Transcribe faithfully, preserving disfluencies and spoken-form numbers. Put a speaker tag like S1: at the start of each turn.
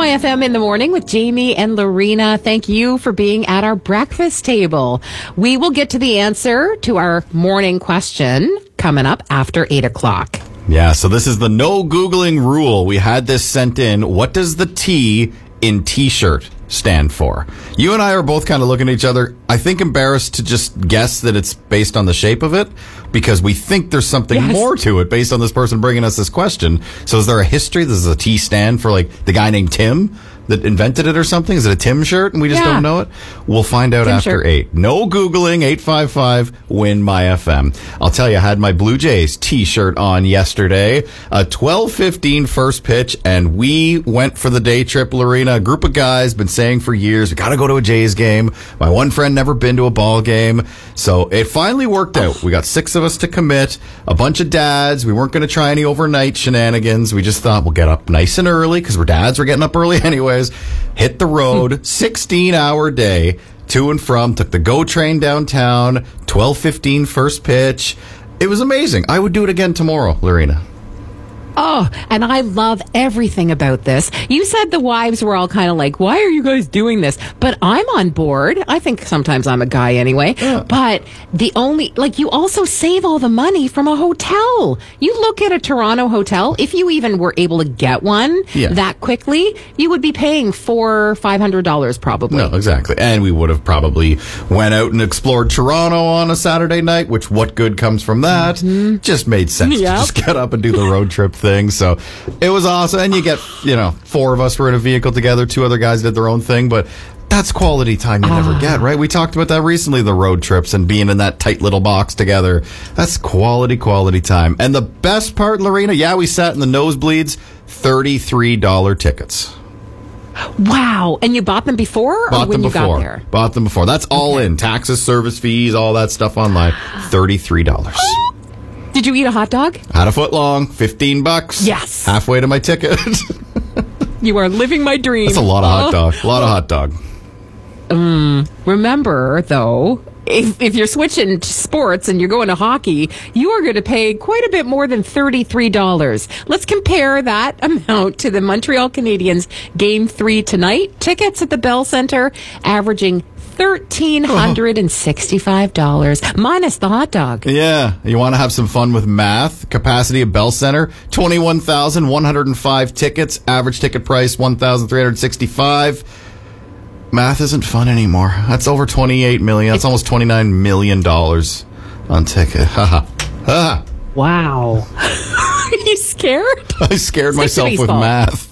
S1: My F M in the morning with Jamie and Lorena. Thank you for being at our breakfast table. We will get to the answer to our morning question coming up after eight o'clock.
S2: Yeah, so this is the no Googling rule. We had this sent in. What does the T in T-shirt stand for? You and I are both kind of looking at each other, I think embarrassed to just guess that it's based on the shape of it, because we think there's something
S1: Yes.
S2: more to it based on this person bringing us this question. So is there a history? Does the T stand for like the guy named Tim that invented it or something? Is it a Tim shirt and we just
S1: Yeah.
S2: don't know it? We'll find out
S1: Tim
S2: after
S1: shirt.
S2: eight. No Googling. eight five five win my F M. I'll tell you, I had my Blue Jays t-shirt on yesterday. A twelve fifteen first pitch, and we went for the day trip, Lorena. A group of guys been saying for years, we got to go to a Jays game. My one friend never been to a ball game. So it finally worked out. We got six of us to commit, a bunch of dads. We weren't going to try any overnight shenanigans. We just thought we'll get up nice and early because we're dads. We're getting up early anyways. Hit the road, sixteen hour day, to and from, took the GO train downtown, twelve fifteen first pitch. It was amazing. I would do it again tomorrow, Lorena.
S1: Oh, and I love everything about this. You said the wives were all kind of like, why are you guys doing this? But I'm on board. I think sometimes I'm a guy anyway.
S2: Yeah.
S1: But the only, like, you also save all the money from a hotel. You look at a Toronto hotel, if you even were able to get one
S2: Yeah.
S1: that quickly, you would be paying four, five hundred dollars probably.
S2: No, exactly. And we would have probably went out and explored Toronto on a Saturday night, which what good comes from that? Mm-hmm. Just made sense
S1: Yep.
S2: to just get up and do the road trip thing. So it was awesome. And you get, you know, four of us were in a vehicle together. Two other guys did their own thing. But that's quality time you never get, right? We talked about that recently, the road trips and being in that tight little box together. That's quality, quality time. And the best part, Lorena, yeah, we sat in the nosebleeds, thirty-three dollars tickets.
S1: Wow. And you bought them before or
S2: Bought
S1: when
S2: them
S1: you
S2: before.
S1: got there?
S2: Bought them before. That's all in. Taxes, service fees, all that stuff online. thirty-three dollars.
S1: Did you eat a hot dog?
S2: Had a foot long, fifteen bucks.
S1: Yes.
S2: Halfway to my ticket.
S1: You are living my dream.
S2: That's a lot of hot
S1: Oh.
S2: dog. A lot of hot dog.
S1: Remember, though, if, if you're switching to sports and you're going to hockey, you are going to pay quite a bit more than thirty-three dollars. Let's compare that amount to the Montreal Canadiens Game three tonight. Tickets at the Bell Centre averaging one thousand three hundred sixty-five dollars, minus the hot dog.
S2: Yeah. You want to have some fun with math? Capacity of Bell Center, twenty-one thousand one hundred five tickets. Average ticket price, one thousand three hundred sixty-five dollars. Math isn't fun anymore. That's over twenty-eight million dollars. That's almost twenty-nine million dollars on ticket. Haha. Ha.
S1: Wow. Are you scared?
S2: I scared
S1: Stick to
S2: myself with
S1: baseball.
S2: math.